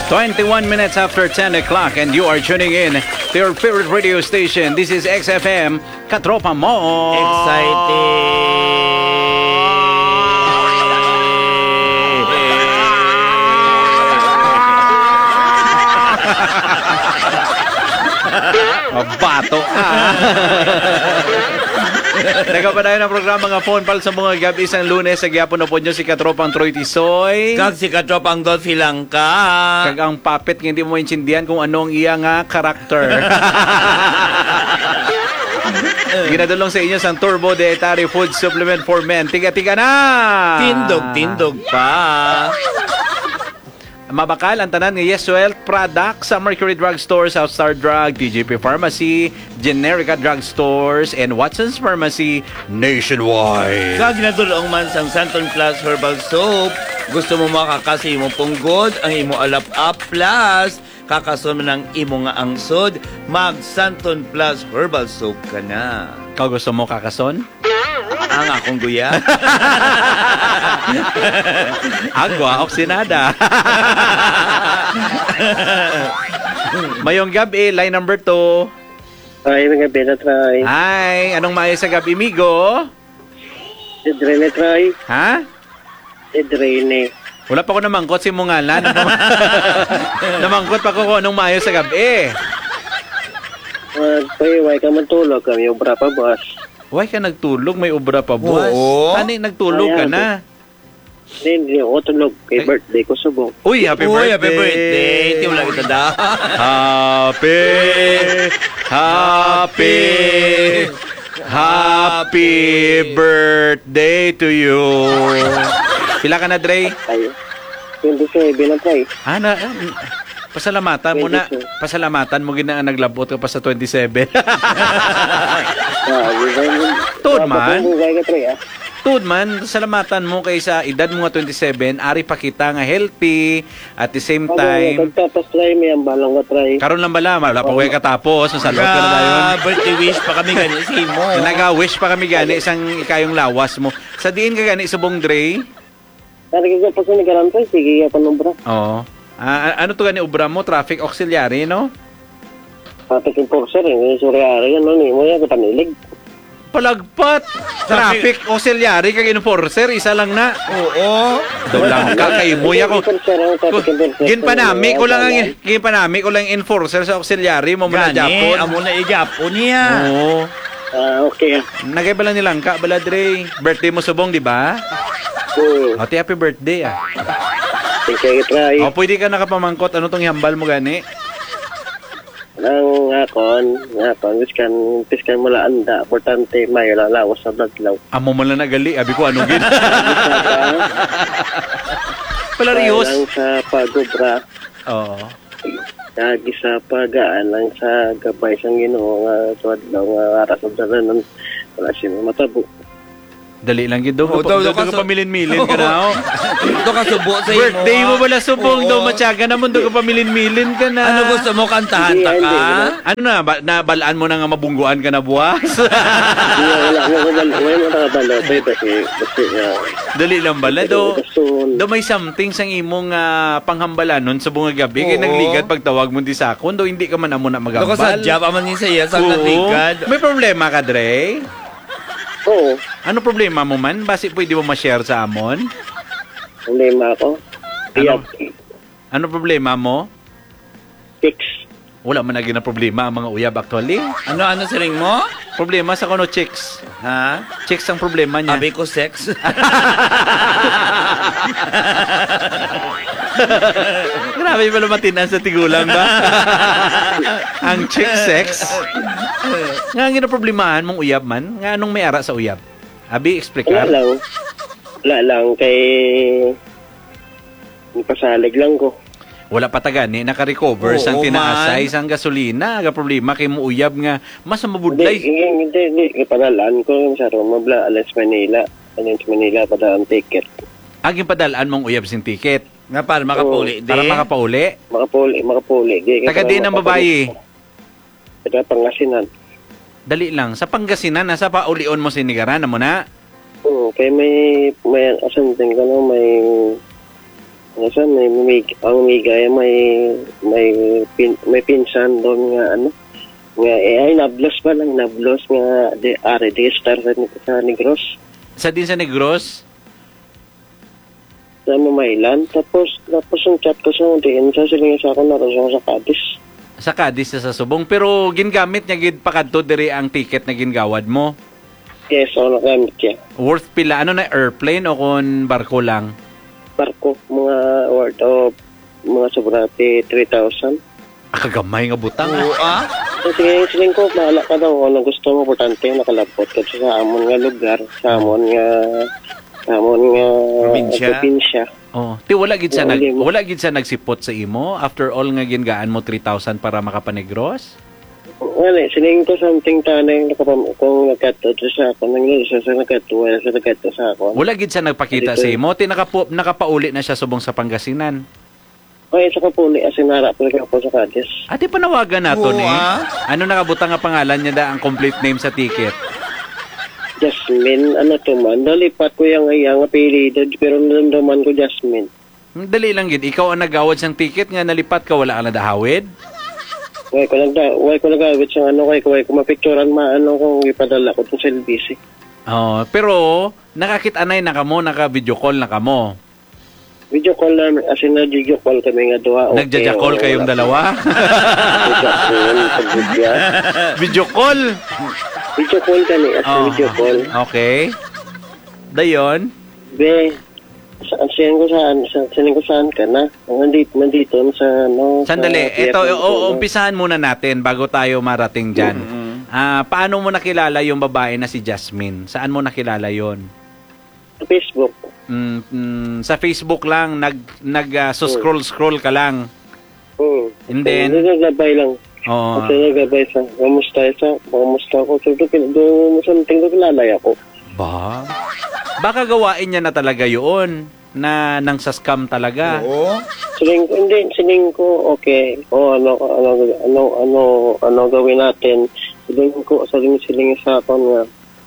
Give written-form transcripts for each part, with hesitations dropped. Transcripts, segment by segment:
21 minutes after 10 o'clock and you are tuning in to your favorite radio station. This is XFM, Katropa Mo. Bato ka. Nagapadayon ang programa nga phone pal sa mga gabi isang Lunes sa gyapon na po nyo si Katropang Troy Tisoy. Kag si Katropang Dolphy Langka. Kag ang puppet nga hindi mo maintindihan kung ano ang iya nga karakter. Ginadulong sa inyo sang Turbo Dietary Food Supplement for Men. Tiga-tiga na! Tindog pa. Mabakal ang tanan ng Yes Wealth products sa Mercury Drug Store, South Star Drug, TJP Pharmacy, Generica Drug Stores, and Watson's Pharmacy nationwide. Kag ginadulong man sang Santon Plus Herbal Soap. Gusto mo makakasi mo punggod, ang imo alap-up plus kakason man ang imo nga angsod, mag Santon Plus Herbal Soap ka na. Kau gusto mo kakason? Ang akong guya. Agwa, oksinada. Mayong gabi, line number 2. Ay, mga gabi na try. Hi, anong maayos sa gabi, migo? Idrene try. Ha? Idrene. Wala pa ko namangkot si Mungalan. Namangkot pa ko kung anong maayos sa gabi. Paiway ka matulog kami, obra pa boss. Why ka nagtulog? May obra pa, boss. Oo. Ani, nagtulog ka na. Hindi ako tulog kay birthday ko subong. Uy, happy birthday. Happy birthday. Iti wala kita da. Happy birthday to you. Pila ka na, Dre? Ay, 27 na try. Pasalamatan mo na. Pasalamatan mo gina naglabot ka pa sa 27. Tuod man. Tuod man, salamatan mo kay sa edad mo nga 27, ari pa kita nga healthy at the same time. Tapos try may ang balong nga try. Karon lang bala, wala pa way katapos, sa salot ka na dayon. Birthday wish pa kami gani si mo. Naga-wish pa kami gani isang ikayong lawas mo. Sa diin ka gani subong Dre? Narinig ko pa sa nagarantay, sige pa nombra. Oo. Ano to gani obra mo? Traffic auxiliary, no? Traffic enforcer, suryari yan, no? Mo yan, kapanilig. Palagpat! Traffic auxiliary kag enforcer, isa lang na. Oo. Dolang ka kay muya ko. Ginpanami ko lang ang enforcer sa auxiliary mo muna Japon. Amo na i-Japon niya. Oo. Okay. Nagay bala nilang ka, bala Dre. Birthday mo subong, di ba? Ate, happy birthday ah. Thank you, try. Pwede ka nakapamangkot. Ano tong hambal mo gani? Nang ngakon, piskan mo lang anda. Importante, may lalawas sa dadlaw. Amo man lang nagali. Abi ko, ano gin? Palarios. Lang sa pagobra. Oo. Lagi sa pagaan lang sa gabay sang Ginoo nga dadlaw nga aras sa dalan. Wala siya matabo. Dali lang gid do. Doon ka pamilin-milin ka na. Ito ka subo sa imo. Birthday mo wala subong daw matyaga naman doon ka pamilin-milin ka na. Ano gusto mo kantahan ta ka? Ano na nabalaan mo na nga mabungguan ka na buwas? Wala balo kasi dali lang bala do. Do may something sang imong panghambalan nun sa bunga gabi kay nagligad pagtawag mo di sakon do hindi ka man amo na magambal. Do ka sadya pa man ni saya sa nagligad. May problema ka Dre? Oo. Ano problema mo man? Basi pwede mo ma-share sa amon? Problema ako. Ano problema mo? Fix. Wala man na problema ang mga uyab actually. Ano siring mo? Problema sa kuno chicks. Ha? Chicks ang problema niya. Abi ko sex. Grabe pala matinan sa tigulang ba? Ang chick sex. Nga ginaproblemahan mong uyab man? Nga anong may ara sa uyab? Abi, explain ka. Wala lang kay pasalig lang ko. Wala pa tagani, naka-recover sang tinaasay, sang gasolina. Aga problema kay mo uyab nga mas mabudlay. Hindi. Ipadalaan ko sa Roma, Alas Manila. Pada ang ticket. Aging padalaan mong uyab sin ticket. Nga para makapauli. Para makapauli? Makapauli. Taga din ang babae. Taga Pangasinan. Dali lang. Sa Pangasinan, nasa paulion mo sinigaran mo na? Oo, kaya may asunting ka no, may Ngayon, may gaya, may pinsan doon nga, nablos ba lang, nablos nga, di star sa Negros. Sa din sa Negros? Sa Mamaylan. Tapos yung chat ko sa diin, sa silingan sa ako narasong sa Cadiz. Sa Cadiz sa Subong. Pero gingamit niya gid pakadto diri ang ticket na gingawad mo. Yes, nagamit siya. Worth pila? Ano na, airplane o kung barko lang? Barko, mga worth of mga sobrate 3,000. Kagamay nga butang. Oo, Sige, siling ko, mahala ka daw kung ano gusto mo, importante nakalapot ka sa amon nga lugar, sa amon nga probinsya. Oh, ti wala gid sa Wala mo. wala gid sa nagsipot sa imo after all nga gingaan mo 3,000 para makapanegros? Wala, siling ko something tanay kung nagkato sa ako, nagkato sa ako. Wala gid sa nagpakita sa imo, ti nakapauli na siya subong sa Pangasinan. Okay, sa kapuli, asinara po ako sa Cadiz. Ati panawagan nato Oo, ni. Ano nakabutang nga pangalan niya da ang complete name sa ticket? Jasmine, ano to man, nalipat ko yung apelido, pero naramdaman ko Jasmine. Dali lang gid, ikaw ang nagawad sang ticket nga nalipat ka, wala ka nadahawid? Way ko nagawit sa way ko mapicturean kung ipadala ko sa LBC. Oh, pero nakakit-anay na kamo, naka-video call na kamo. Video call namin, video call kami nga duha. Nagjajakol kayong dalawa? Video call? Video call kami, video call. Okay. Dayon? Be, saan ko saan ka na? Nandito sa Sandali, ito, umpisahan muna natin bago tayo marating dyan. Paano mo nakilala yung babae na si Jasmine? Saan mo nakilala yon? Sa Facebook. Sa Facebook lang, scroll ka lang. And then? Nagagabay lang. Oo. Kasi nagagabay sa, kamusta ako. So, something na kilalay ako. Ba? Baka gawain niya na talaga yun, na nang sa scam talaga. Oo. Siling ko, okay. Ano gawin natin? Siling sa ako nga.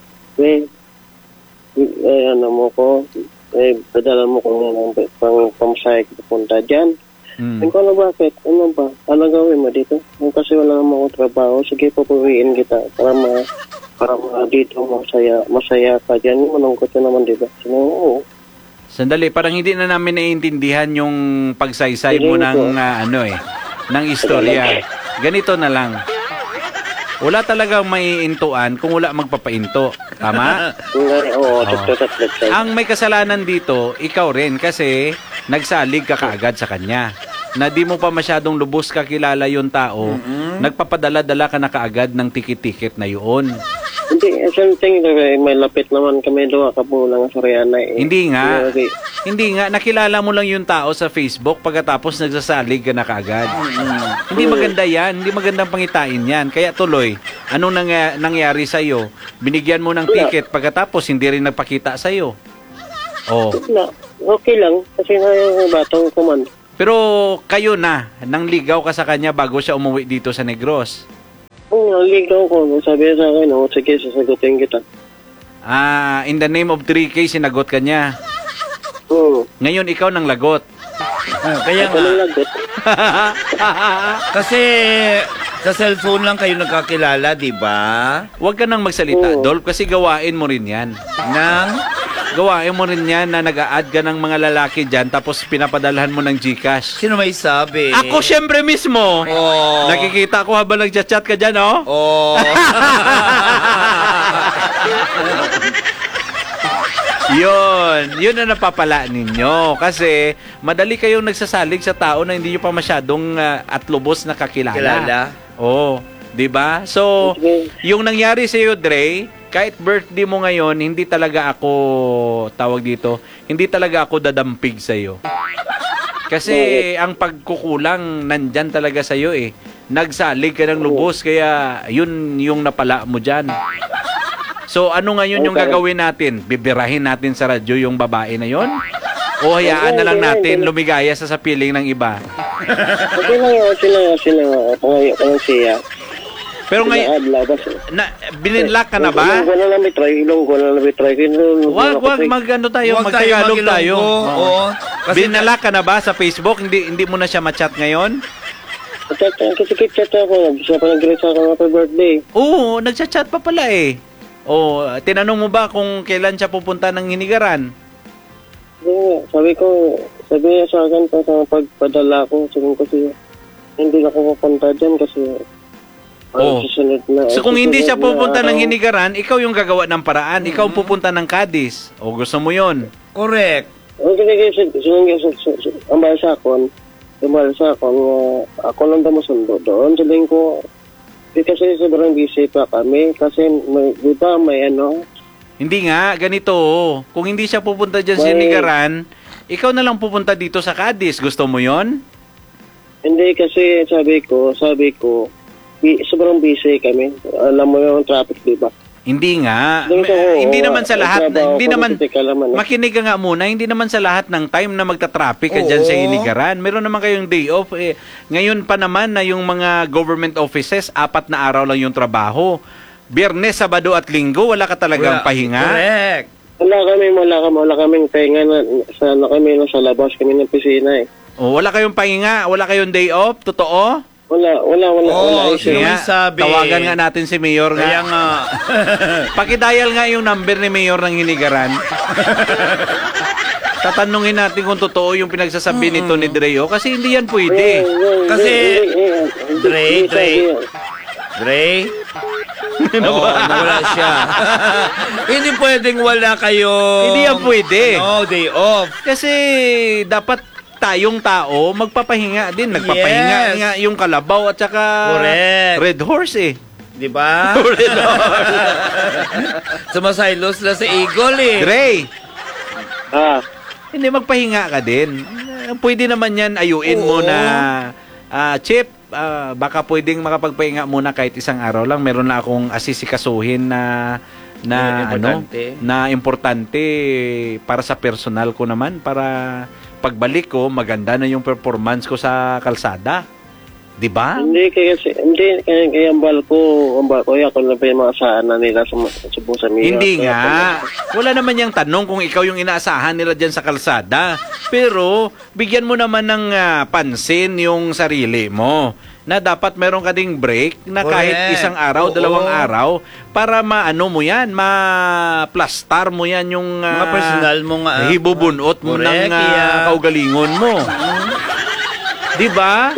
Padala mo ko ng pamasahe ko pupunta dyan. Hindi ko alam bakit. Ano ba? Ano gawin mo dito? Kasi wala naman akong trabaho. Sige, papawiin kita para dito masaya ka dyan. Manungkot ka naman, diba? Oo. Sandali, parang hindi na namin naiintindihan yung pagsaysay mo ng ng istorya. Ganito na lang. Wala talagang maiintuan kung wala magpapainto. Tama? Oo, Ang may kasalanan dito, ikaw rin kasi nagsalig ka kaagad sa kanya. Na di mo pa masyadong lubos kakilala yung tao, nagpapadala-dala ka na kaagad ng tikit-tikit na yun. Hindi, something may lapit naman kami doon kapulang sa Rihanna. Hindi nga. Hindi nga, nakilala mo lang yung tao sa Facebook pagkatapos nagsasalig ka na kaagad. Hindi maganda yan, hindi magandang pangitain yan. Kaya tuloy, anong nangyari sa'yo? Binigyan mo ng ticket pagkatapos hindi rin nagpakita sa'yo. Oh. Okay lang, kasi na yung batang kuman. Pero kayo na, nang ligaw ka sa kanya bago siya umuwi dito sa Negros. Oo, naligaw ko. Sabi sa akin, sige, sasagutin kita. In the name of 3K, sinagot ka niya. Oo. Ngayon, ikaw nang lagot. Kaya Ako nga, nang lagot. kasi sa cellphone lang kayo nagkakilala, di ba? Huwag ka nang magsalita, Oo. Dolph, kasi gawain mo rin yan. Gawain mo rin yan na nag-a-add ka ng mga lalaki dyan tapos pinapadalhan mo ng GCash. Sino may sabi? Ako syempre mismo. Oh. Nakikita ko habang nag-chat ka dyan, oh. Oh. Yun ang napapala ninyo. Kasi madali kayong nagsasalig sa tao na hindi nyo pa masyadong at lubos nakakilala. Kilala. Oo. 'Di ba? So, Okay. yung nangyari sa iyo, Dre, kahit birthday mo ngayon, hindi talaga ako hindi talaga ako dadampig sa iyo. Kasi ang pagkukulang nandyan talaga sa iyo eh. Nagsalig ka ng lubos kaya yun yung napala mo diyan. So, ano ngayon yung gagawin natin? Bibirahin natin sa radyo yung babae na yon? O hayaan na lang natin lumigaya sa piling ng iba? Sila pangayon siya. Pero ngayon, bininlock ka na ba? Ilong ko na lang may try. Wag, mag-ano tayo, Huwag magtagalog tayo. Oo. Binala ka na ba sa Facebook? Hindi mo na siya ma-chat ngayon? Kasi chat ako. Siya pa nag-greet sa akin happy birthday. Oo, nagchat-chat pa pala eh. O, tinanong mo ba kung kailan siya pupunta ng Hinigaran? Sabi niya sa akin pa sa pagpadala ko. Sabi ko kasi hindi na ako pupunta dyan kasi susunod na. So kung hindi siya pupunta ng araw. Hinigaran, ikaw yung gagawa ng paraan. Ikaw pupunta ng Cadiz. O gusto mo yon? Correct. Ang bahal sa akon, ako lang damusundo doon. Sabihin ko, kasi sobrang busy pa kami. Kasi, di ba, may ano, Hindi nga, ganito. Kung hindi siya pupunta dyan sa Hinigaran, ikaw na lang pupunta dito sa Cadiz. Gusto mo yon? hindi kasi sabi ko, sobrang busy kami. Alam mo yung traffic, di ba? Hindi nga. Ganito, Hindi naman sa lahat. trabaho Hindi ko, naman. kalaman, Makinig ka nga muna. Hindi naman sa lahat ng time na magta-traffic ka dyan sa Oo. Hinigaran. Meron naman kayong day off. Ngayon pa naman na yung mga government offices, 4 na araw lang yung trabaho. Biyernes, Sabado at Linggo, wala ka talagang pahinga. Correct. Wala kaming pahinga na kami sa labas kami ng pisina eh. O, wala kayong pahinga, wala kayong day off, totoo? Wala. Sino Kaya, may sabi? tawagan nga natin si Mayor Kaya nga. nga. Pakidial nga yung number ni Mayor ng Hinigaran. Tatanungin natin kung totoo yung pinagsasabi nito ni Dreo kasi hindi yan pwede. Kasi, Dre? Oo, nawala siya. Hindi pwedeng wala kayo. Hindi yan pwede. Day off. Kasi dapat tayong tao magpapahinga din. Nagpapahinga Yes. nga yung Kalabaw at saka Correct. Red Horse eh. Di ba? Sumasaylos na sa Eagle eh. Dre, Ah, hindi magpahinga ka din. Pwede naman yan ayuin mo Oo. na Chip, baka pwedeng makapagpahinga muna kahit isang araw lang. Meron na akong asisikasuhin Importante. na importante para sa personal ko naman, para pagbalik ko maganda na yung performance ko sa kalsada. 'Di ba? hindi kaya ang bal ko ako na pa yung mga saan na nila sa busa niya. Hindi nga. Wala naman yung tanong kung ikaw yung inaasahan nila dyan sa kalsada. Pero, bigyan mo naman ng pansin yung sarili mo. Na dapat meron ka ding break na kahit Correct. isang araw, Oo. 2 araw, para maano mo yan, ma-plastar mo yan yung Mga personal mong hibubunot mo correct, ng yeah. kaugalingon mo. Di ba?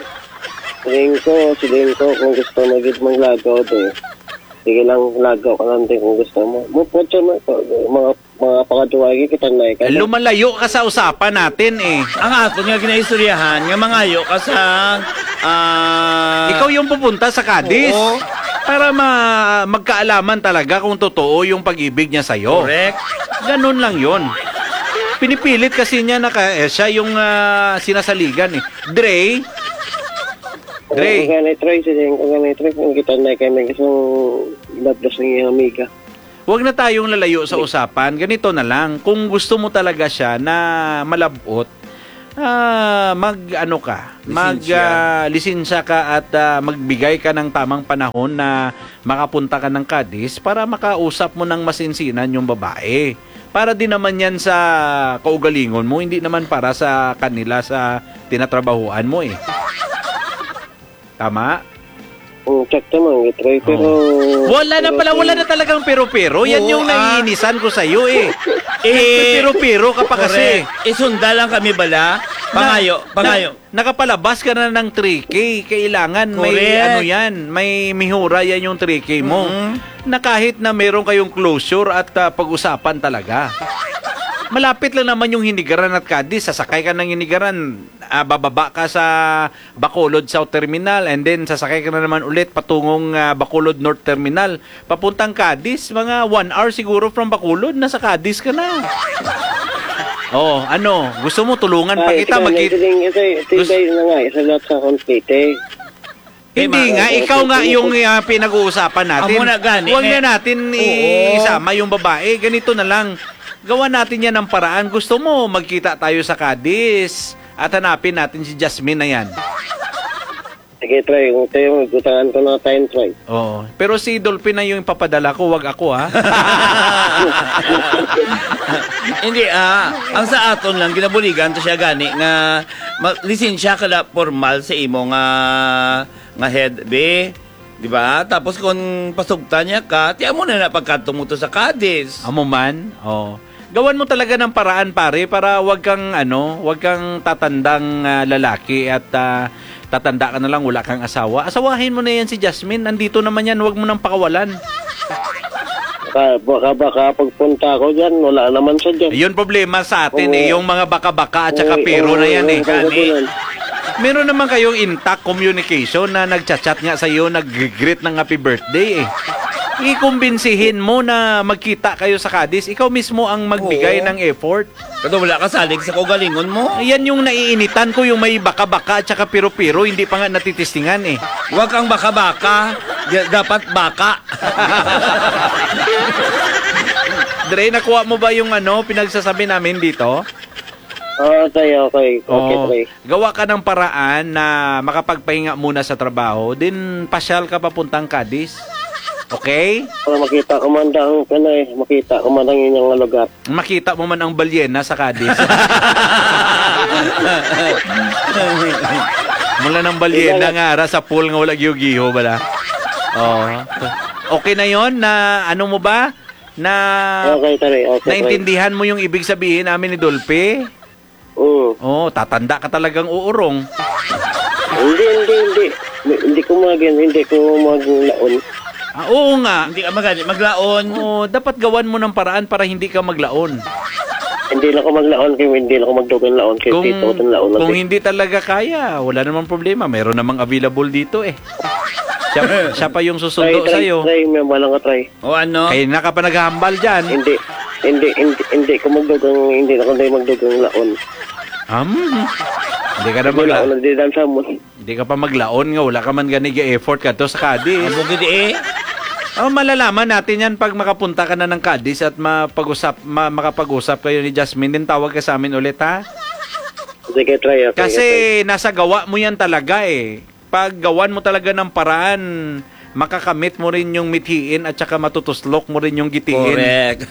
Sabihin ko, kung gusto maglagaw doon. Sige lang, lagaw ka lang din kung gusto mo. Mupotso mo ito. Mga pakaduwagi kita na ikaw. Lumalayo ka sa usapan natin eh. Ang ato nga ginaistoryahan, nga mangayo ka sa... Ikaw yung pupunta sa Cadiz. Oo. Para magkaalaman talaga kung totoo yung pag-ibig niya sa'yo. Correct. Ganun lang yon. Pinipilit kasi niya na siya yung sinasaligan eh. Dre, Kung ganitry, kung kita na kami isang labdas ng iyong amiga. wag na tayong lalayo sa usapan. Ganito na lang. Kung gusto mo talaga siya na malabot, lisensya ka at magbigay ka ng tamang panahon na makapunta ka ng Cadiz para makausap mo ng masinsinan yung babae. Para din naman yan sa kaugalingon mo, hindi naman para sa kanila sa tinatrabahuan mo eh. Tama? Check naman, gitry, pero... Wala na talagang pero-pero. Yan Oo, yung naiinisan ko sa'yo eh. Pero-pero ka pa kasi. Correct. Isunda lang kami bala. Pangayo. Nakapalabas ka na ng 3K. Kailangan may Correct. may mihura yan yung 3K mo. Na kahit na meron kayong closure at pag-usapan talaga. Malapit lang naman yung Hinigaran at Cadiz. Sasakay ka ng Hinigaran, bababa ka sa Bacolod South Terminal, and then sasakay ka na naman ulit patungong Bacolod North Terminal. Papuntang Cadiz, mga 1 hour siguro from Bacolod, nasa Cadiz ka na. Oh, ano? Gusto mo tulungan pa kita? Tibay na nga, isa lahat sa complete. Hindi nga, ikaw nga yung pinag-uusapan natin. Amo na gani, Huwag na natin Oo. isama yung babae. Ganito na lang. Gawa natin yan ng paraan. Gusto mo, magkita tayo sa Cadiz at hanapin natin si Jasmine na yan. Sige, Troy. Tayo, gutangan ko na time, Troy. Oo. Pero si Dolphy na yung papadala ko, wag ako ha. Hindi, ang sa aton lang, ginabuligan to siya gani nga lisensya kada formal sa imo nga head be. Di ba? Tapos kung pasugta niya ka, tiyan mo na pagkatong mo to sa Cadiz. Amo man. Oo. Gawan mo talaga ng paraan pare para wag kang tatandang lalaki at tatanda ka na lang, wala kang asawa. Asawahin mo na yan si Jasmine. Nandito naman yan, wag mo nang pakawalan. Baka pagpunta ko dyan, wala naman siya dyan. Yun problema sa atin yung mga baka-baka at saka pero na yan eh. Meron naman kayong intact communication na nagchat-chat nga sa'yo, nag-greet ng happy birthday eh. Ikumbinsihin mo na magkita kayo sa Cadiz. Ikaw mismo ang magbigay ng effort. Kada wala ka salig sa kogalingon mo. Ayan yung naiinitan ko, yung may baka-baka at saka piro-piro, hindi pa nga natitistingan eh. Huwag kang baka-baka, dapat baka. Dre, nakuha mo ba yung pinagsasabi namin dito? Okay. Okay, Troy. Gawa ka ng paraan na makapagpahinga muna sa trabaho, din pasyal ka papuntang Cadiz. Okay? Para makita ko man ang makita ko man ang inyong lugar. Makita mo man ang balyena sa Cadiz. Mula ng balyena nga ara sa pool nga wala giyo-giyo bala. Oh. Okay na 'yon na ano mo ba? Na Okay, Troy. Okay, naintindihan mo yung ibig sabihin namin ni Dolphy? Oh, tatanda ka talagang uurong. Hindi ko maglaon. Oo nga. Hindi ka maglaon. Oh, dapat gawan mo ng paraan para hindi ka maglaon. Hindi na ako maglaon kay hindi na ako magdugan laon kay dito laon. Kung hindi talaga kaya, wala namang problema. Meron namang available dito eh. Siya pa yung susundo sa'yo. Try, may walang try. O ano? Kaya na ka pa naghahambal dyan. Hindi ko hindi na ako magdugang laon. Hindi ka na maglaon. Hindi dan sa mo. Hindi ka pa maglaon nga. Wala ka man ganigi effort ka to sa Cadiz. Ang bugid eh. Malalaman natin yan pag makapunta ka na ng Cadiz at makapag-usap kayo ni Jasmine. Din tawag ka sa amin ulit ha. Sige, try. Okay, kasi nasa gawa mo yan talaga eh. Pag gawan mo talaga ng paraan, makakamit mo rin yung mithiin at saka matutuslok mo rin yung gitiin. Correct.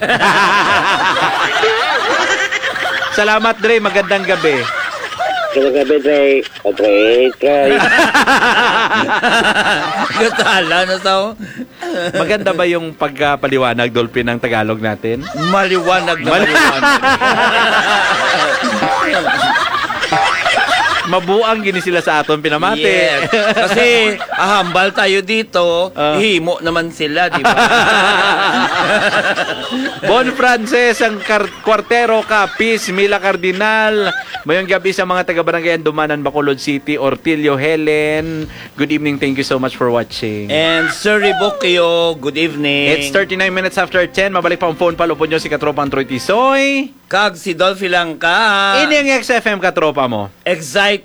Salamat, Dre. Magandang gabi. Magandang gabi, Dre. Try. Gatala na sao. Maganda ba yung pagpaliwanag, Dolphy, ng Tagalog natin? Maliwanag na maliwanag. Mabuang gini sila sa aton pinamati. Yes. Kasi ahambal tayo dito, himo naman sila, di ba? Bon Frances, ang kwartero Kapis, Mila Cardinal. Mayong gabi sa mga taga-barangay Dumanan, Bacolod City, Ortilio, Helen. Good evening, thank you so much for watching. And Sir Ribokio, good evening. It's 39 minutes after 10. Mabalik pa ang phone palo po nyo si Katropang Troy Tisoy. Kag si Dolphy lang ka. Ini ang XFM Katropa mo. Excite